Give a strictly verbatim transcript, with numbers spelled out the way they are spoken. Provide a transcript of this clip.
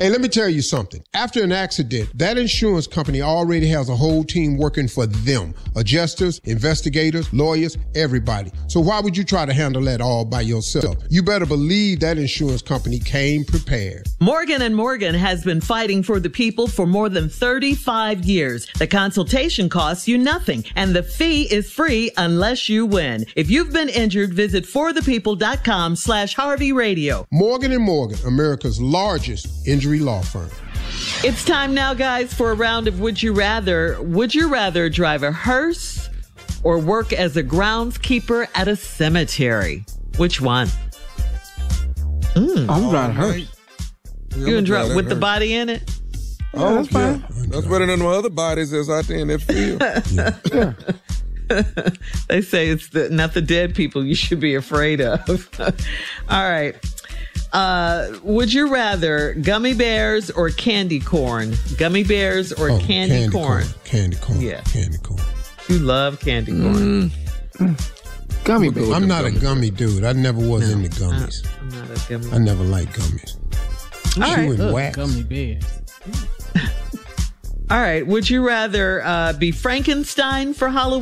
Hey, let me tell you something. After an accident, that insurance company already has a whole team working for them. Adjusters, investigators, lawyers, everybody. So why would you try to handle that all by yourself? You better believe that insurance company came prepared. Morgan and Morgan has been fighting for the people for more than thirty-five years. The consultation costs you nothing, and the fee is free unless you win. If you've been injured, visit forthepeople.com slash Harvey Radio. Morgan and Morgan, America's largest injury law firm. It's time now, guys, for a round of Would You Rather. Would you rather drive a hearse or work as a groundskeeper at a cemetery? Which one? Mm. I'm driving a hearse. Yeah, you gonna drive with the body in it? Oh, yeah, that's yeah. fine. That's better than the other bodies that's out there in that field. Yeah. They say it's the, not the dead people you should be afraid of. All right. Uh, would you rather gummy bears or candy corn? Gummy bears or oh, candy, candy corn? corn? Candy corn. Yeah. Candy corn. You love candy corn. Mm. Gummy bears. I'm not a gummy dude. I never was no, into gummies. I'm not a gummy. I never liked gummies. All right. Chewing wax. Gummy bears. All right. Would you rather uh, be Frankenstein for Halloween?